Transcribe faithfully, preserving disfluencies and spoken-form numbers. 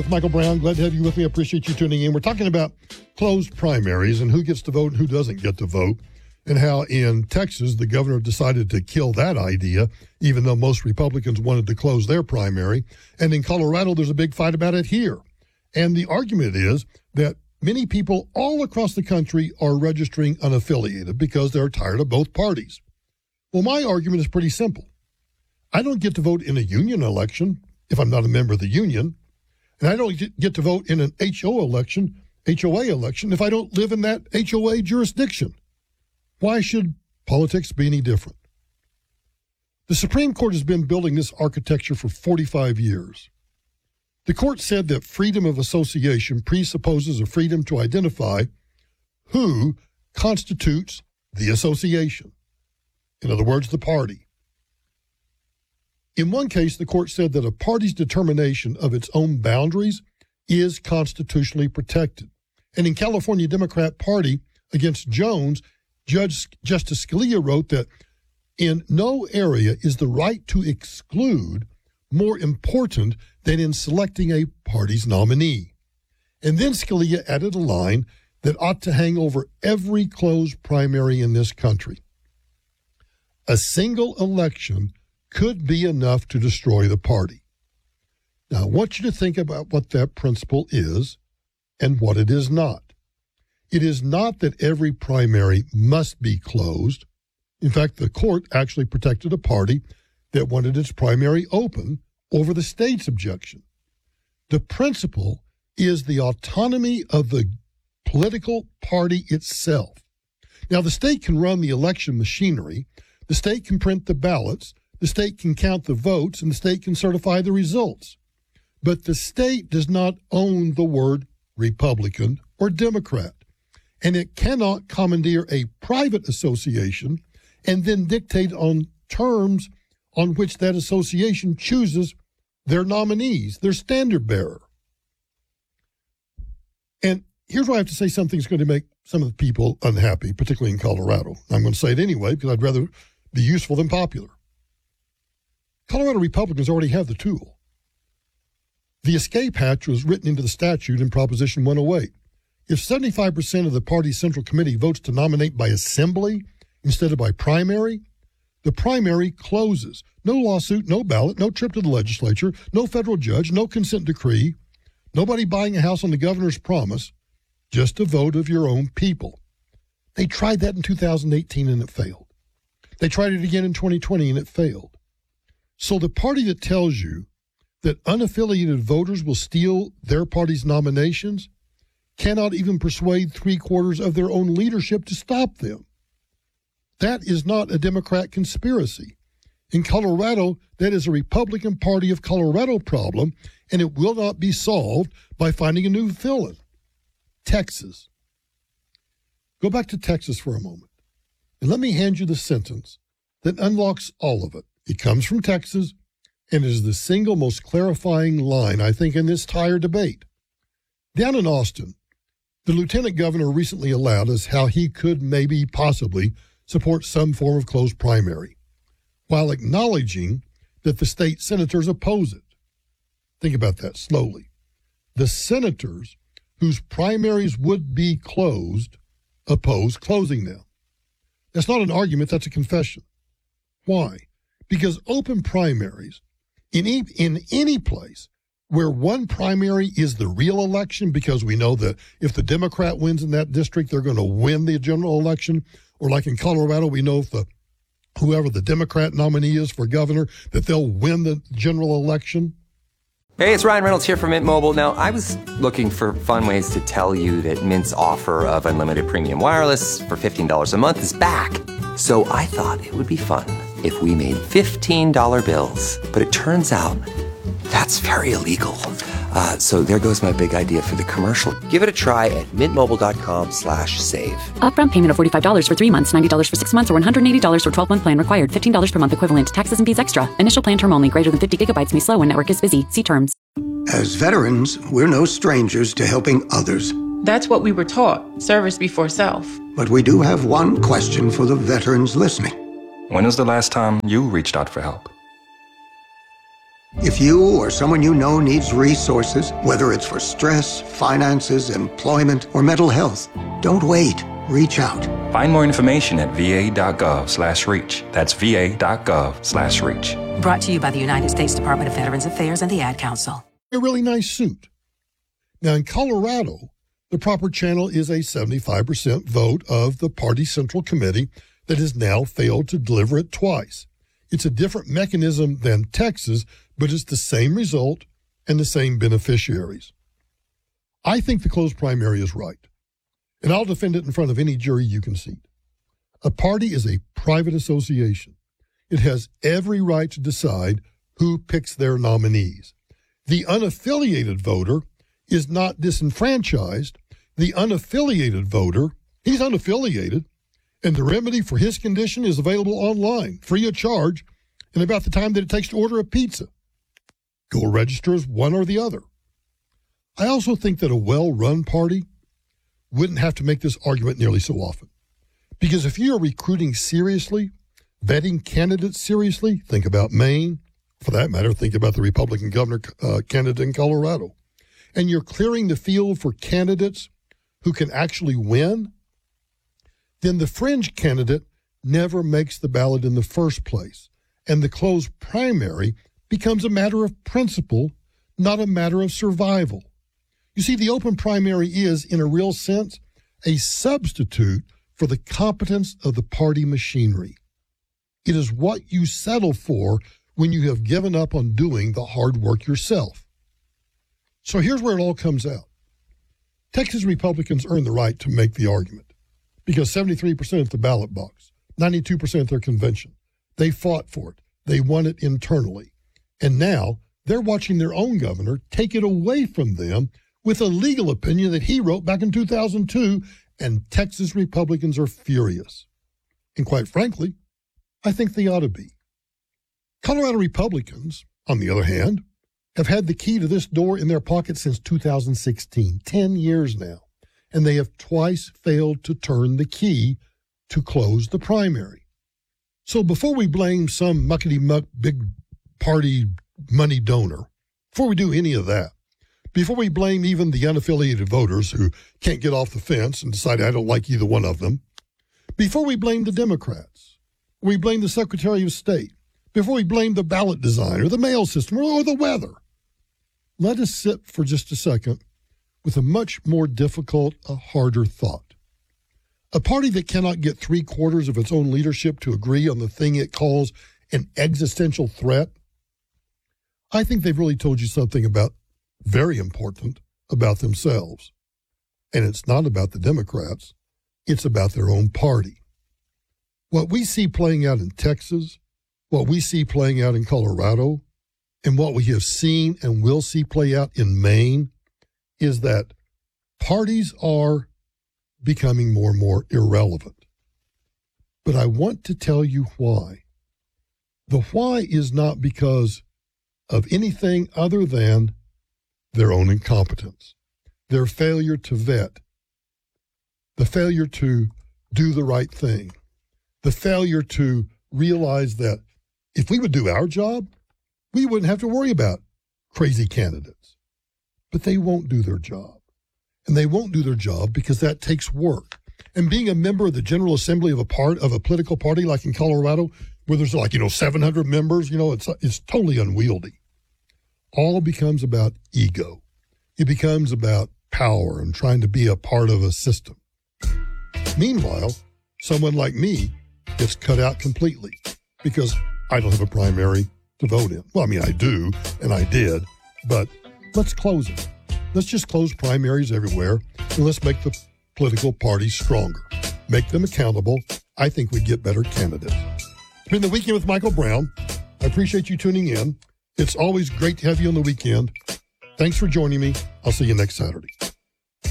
Michael Brown, glad to have you with me. I appreciate you tuning in. We're talking about closed primaries and who gets to vote and who doesn't get to vote, and how in Texas the governor decided to kill that idea, even though most Republicans wanted to close their primary. And in Colorado, there's a big fight about it here. And the argument is that many people all across the country are registering unaffiliated because they're tired of both parties. Well, my argument is pretty simple. I don't get to vote in a union election if I'm not a member of the union. And I don't get to vote in an H O election, H O A election, if I don't live in that H O A jurisdiction. Why should politics be any different? The Supreme Court has been building this architecture for forty-five years. The court said that freedom of association presupposes a freedom to identify who constitutes the association. In other words, the party. In one case, the court said that a party's determination of its own boundaries is constitutionally protected. And in California Democrat Party against Jones, Judge Justice Scalia wrote that in no area is the right to exclude more important than in selecting a party's nominee. And then Scalia added a line that ought to hang over every closed primary in this country. A single election could be enough to destroy the party. Now, I want you to think about what that principle is and what it is not. It is not that every primary must be closed. In fact, the court actually protected a party that wanted its primary open over the state's objection. The principle is the autonomy of the political party itself. Now, the state can run the election machinery, the state can print the ballots, the state can count the votes, and the state can certify the results. But the state does not own the word Republican or Democrat, and it cannot commandeer a private association and then dictate on terms on which that association chooses their nominees, their standard bearer. And here's why I have to say something's going to make some of the people unhappy, particularly in Colorado. I'm going to say it anyway because I'd rather be useful than popular. Colorado Republicans already have the tool. The escape hatch was written into the statute in Proposition one oh eight. If seventy-five percent of the party's central committee votes to nominate by assembly instead of by primary, the primary closes. No lawsuit, no ballot, no trip to the legislature, no federal judge, no consent decree, nobody buying a house on the governor's promise, just a vote of your own people. They tried that in two thousand eighteen and it failed. They tried it again in twenty twenty and it failed. So the party that tells you that unaffiliated voters will steal their party's nominations cannot even persuade three-quarters of their own leadership to stop them. That is not a Democrat conspiracy. In Colorado, that is a Republican Party of Colorado problem, and it will not be solved by finding a new villain. Texas. Go back to Texas for a moment, and let me hand you the sentence that unlocks all of it. It comes from Texas, and it is the single most clarifying line, I think, in this entire debate. Down in Austin, the lieutenant governor recently allowed us how he could maybe possibly support some form of closed primary, while acknowledging that the state senators oppose it. Think about that slowly. The senators whose primaries would be closed oppose closing them. That's not an argument, that's a confession. Why? Because open primaries in any, in any place where one primary is the real election, because we know that if the Democrat wins in that district, they're going to win the general election, or like in Colorado, we know if the whoever the Democrat nominee is for governor, that they'll win the general election. Hey, it's Ryan Reynolds here from Mint Mobile. Now, I was looking for fun ways to tell you that Mint's offer of unlimited premium wireless for fifteen dollars a month is back. So I thought it would be fun if we made fifteen dollar bills. But it turns out that's very illegal. Uh, so there goes my big idea for the commercial. Give it a try at mintmobile.com slash save. Upfront payment of forty-five dollars for three months, ninety dollars for six months, or one hundred eighty dollars for twelve-month plan required. fifteen dollars per month equivalent. Taxes and fees extra. Initial plan term only. Greater than fifty gigabytes may slow when network is busy. See terms. As veterans, we're no strangers to helping others. That's what we were taught. Service before self. But we do have one question for the veterans listening. When was the last time you reached out for help? If you or someone you know needs resources, whether it's for stress, finances, employment, or mental health, don't wait. Reach out. Find more information at va.gov slash reach. That's va.gov slash reach. Brought to you by the United States Department of Veterans Affairs and the Ad Council. A really nice suit. Now, in Colorado, the proper channel is a seventy-five percent vote of the party central committee that has now failed to deliver it twice. It's a different mechanism than Texas, but it's the same result and the same beneficiaries. I think the closed primary is right, and I'll defend it in front of any jury you can seat. A party is a private association. It has every right to decide who picks their nominees. The unaffiliated voter is not disenfranchised. The unaffiliated voter, he's unaffiliated, and the remedy for his condition is available online, free of charge, in about the time that it takes to order a pizza. Go register as one or the other. I also think that a well-run party wouldn't have to make this argument nearly so often. Because if you are recruiting seriously, vetting candidates seriously, think about Maine. For that matter, think about the Republican governor uh, candidate in Colorado. And you're clearing the field for candidates who can actually win, then the fringe candidate never makes the ballot in the first place. And the closed primary becomes a matter of principle, not a matter of survival. You see, the open primary is, in a real sense, a substitute for the competence of the party machinery. It is what you settle for when you have given up on doing the hard work yourself. So here's where it all comes out. Texas Republicans earn the right to make the argument because seventy-three percent of the ballot box, ninety-two percent of their convention, they fought for it. They won it internally. And now they're watching their own governor take it away from them with a legal opinion that he wrote back in two thousand two, and Texas Republicans are furious. And quite frankly, I think they ought to be. Colorado Republicans, on the other hand, have had the key to this door in their pocket since two thousand sixteen, ten years now, and they have twice failed to turn the key to close the primary. So before we blame some muckety-muck big party money donor, before we do any of that, before we blame even the unaffiliated voters who can't get off the fence and decide I don't like either one of them, before we blame the Democrats, we blame the Secretary of State, before we blame the ballot design or the mail system or the weather, let us sit for just a second with a much more difficult, a harder thought. A party that cannot get three quarters of its own leadership to agree on the thing it calls an existential threat, I think they've really told you something about very important about themselves. And it's not about the Democrats. It's about their own party. What we see playing out in Texas, what we see playing out in Colorado, and what we have seen and will see play out in Maine is that parties are becoming more and more irrelevant. But I want to tell you why. The why is not because of anything other than their own incompetence, their failure to vet, the failure to do the right thing, the failure to realize that if we would do our job, we wouldn't have to worry about crazy candidates. But they won't do their job. And they won't do their job because that takes work. And being a member of the General Assembly of a part of a political party like in Colorado, where there's like, you know, seven hundred members, you know, it's it's totally unwieldy. All becomes about ego. It becomes about power and trying to be a part of a system. Meanwhile, someone like me gets cut out completely because I don't have a primary to vote in. Well, I mean, I do, and I did, but let's close it. Let's just close primaries everywhere, and let's make the political parties stronger. Make them accountable. I think we'd get better candidates. It's been The Weekend with Michael Brown. I appreciate you tuning in. It's always great to have you on the weekend. Thanks for joining me. I'll see you next Saturday.